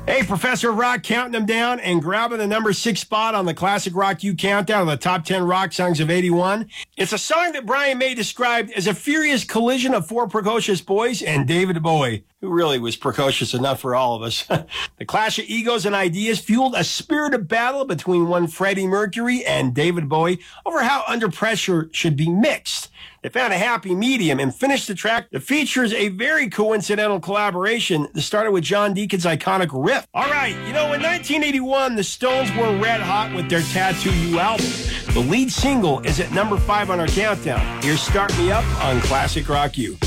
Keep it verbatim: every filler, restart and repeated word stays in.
Hey, Professor Rock counting them down and grabbing the number six spot on the Classic Rock U Countdown of the top ten rock songs of eighty-one. It's a song that Brian May described as a furious collision of four precocious boys and David Bowie, who really was precocious enough for all of us. The clash of egos and ideas fueled a spirited battle between one Freddie Mercury and David Bowie over how Under Pressure should be mixed. They found a happy medium and finished the track that features a very coincidental collaboration that started with John Deacon's iconic riff. All right, you know, in nineteen eighty-one, the Stones were red hot with their Tattoo You album. The lead single is at number five on our countdown. Here's Start Me Up on Classic Rock U.